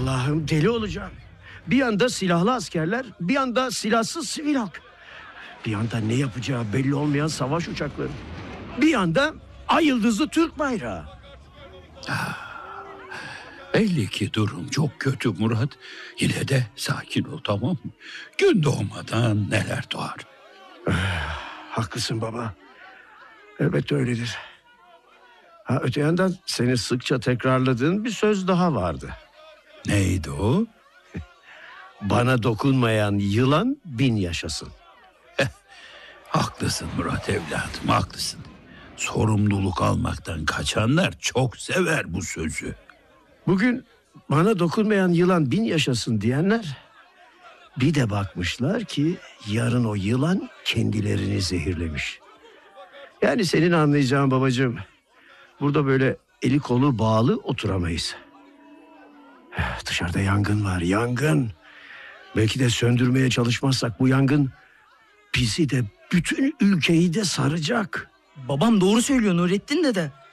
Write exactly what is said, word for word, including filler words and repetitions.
Allah'ım, deli olacağım. Bir yanda silahlı askerler, bir yanda silahsız sivil halk. Bir yanda ne yapacağı belli olmayan savaş uçakları. Bir yanda ay yıldızlı Türk bayrağı. Belli ki durum çok kötü Murat. Yine de sakin ol, tamam mı? Gün doğmadan neler doğar. Haklısın baba. Elbette öyledir. Ha, öte yandan senin sıkça tekrarladığın bir söz daha vardı. Neydi o? Bana dokunmayan yılan bin yaşasın. Haklısın Murat evladım, haklısın. Sorumluluk almaktan kaçanlar çok sever bu sözü. Bugün bana dokunmayan yılan bin yaşasın diyenler, bir de bakmışlar ki yarın o yılan kendilerini zehirlemiş. Yani senin anlayacağın babacığım, burada böyle eli kolu bağlı oturamayız. Dışarıda yangın var, yangın. Belki de söndürmeye çalışmazsak bu yangın bizi de bütün ülkeyi de saracak. Babam doğru söylüyor Nurettin dede.